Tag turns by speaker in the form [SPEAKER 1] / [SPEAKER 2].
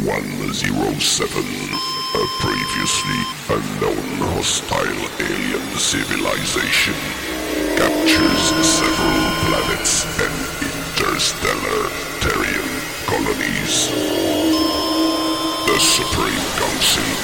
[SPEAKER 1] 107, a previously unknown hostile alien civilization captures several planets and interstellar Terrian colonies. The Supreme Council